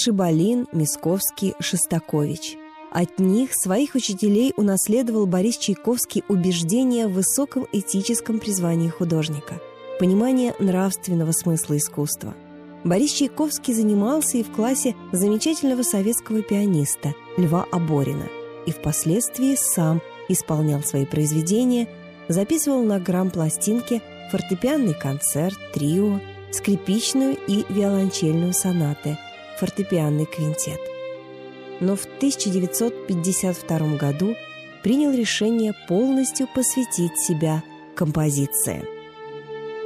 Шибалин, Мисковский, Шостакович. От них, своих учителей, унаследовал Борис Чайковский убеждение в высоком этическом призвании художника, понимание нравственного смысла искусства. Борис Чайковский занимался и в классе замечательного советского пианиста Льва Оборина, и впоследствии сам исполнял свои произведения, записывал на грамм-пластинке фортепианный концерт, трио, скрипичную и виолончельную сонаты, фортепианный квинтет. Но в 1952 году принял решение полностью посвятить себя композиции.